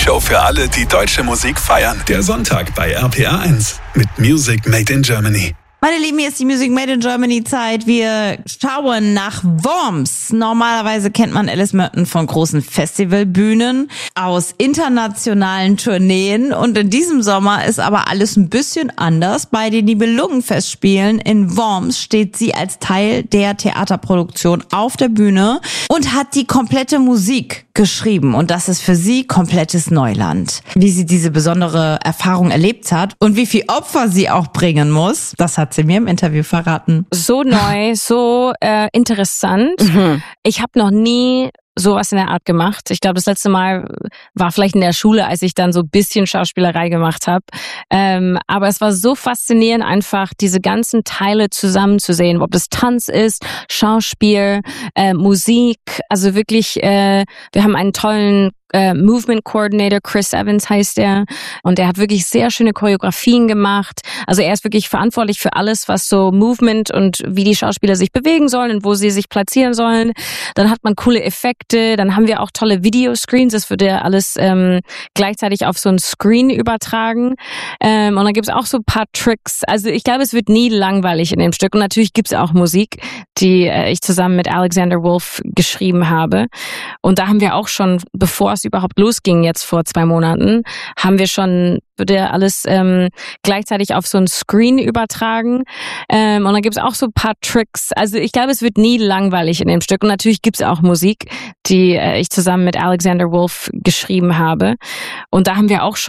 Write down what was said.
Show für alle, die deutsche Musik feiern. Der Sonntag bei RPA 1 mit Music Made in Germany. Meine Lieben, hier ist die Music Made in Germany Zeit. Wir schauen nach Worms. Normalerweise kennt man Alice Merton von großen Festivalbühnen, aus internationalen Tourneen. Und in diesem Sommer ist aber alles ein bisschen anders. Bei den Nibelungenfestspielen in Worms steht sie als Teil der Theaterproduktion auf der Bühne und hat die komplette Musik geschrieben. Und das ist für sie komplettes Neuland. Wie sie diese besondere Erfahrung erlebt hat und wie viel Opfer sie auch bringen muss, das hat sie mir im Interview verraten. So neu, so interessant. Ich habe noch nie sowas in der Art gemacht. Ich glaube, das letzte Mal war vielleicht in der Schule, als ich dann so ein bisschen Schauspielerei gemacht habe. Aber es war so faszinierend, einfach diese ganzen Teile zusammenzusehen, ob das Tanz ist, Schauspiel, Musik. Also wirklich, wir haben einen tollen Movement Coordinator, Chris Evans heißt er, und er hat wirklich sehr schöne Choreografien gemacht. Also er ist wirklich verantwortlich für alles, was so Movement und wie die Schauspieler sich bewegen sollen und wo sie sich platzieren sollen. Dann hat man coole Effekte, dann haben wir auch tolle Videoscreens, das wird ja alles gleichzeitig auf so ein Screen übertragen. Und dann gibt's auch so ein paar Tricks. Also ich glaube, es wird nie langweilig in dem Stück. Und natürlich gibt's auch Musik, die ich zusammen mit Alexander Wolf geschrieben habe. Und da haben wir auch schon, bevor es überhaupt losging, jetzt vor 2 Monaten, haben wir schon, wird ja alles gleichzeitig auf so ein Screen übertragen. Und dann gibt's auch so ein paar Tricks. Also ich glaube, es wird nie langweilig in dem Stück. Und natürlich gibt's auch Musik, die ich zusammen mit Alexander Wolf geschrieben habe. Und da haben wir auch schon